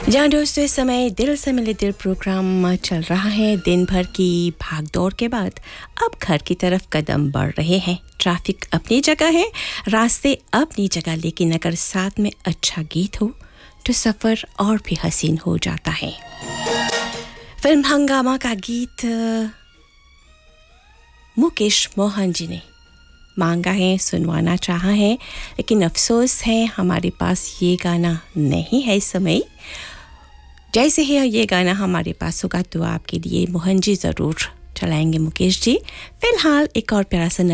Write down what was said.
जहाँ दोस्तों इस समय दिल से मिले दिल प्रोग्राम चल रहा है। दिन भर की भागदौड़ के बाद अब घर की तरफ कदम बढ़ रहे हैं। ट्रैफिक अपनी जगह है, रास्ते अपनी जगह, लेकिन अगर साथ में अच्छा गीत हो तो सफ़र और भी हसीन हो जाता है। फिल्म हंगामा का गीत मुकेश मोहन जी ने मांगा है, सुनवाना चाहा है, लेकिन अफसोस है हमारे पास ये गाना नहीं है इस समय। जैसे ही ये गाना हमारे पास होगा तो आपके लिए मोहन जी ज़रूर चलाएंगे मुकेश जी। फिलहाल एक और प्यारा सा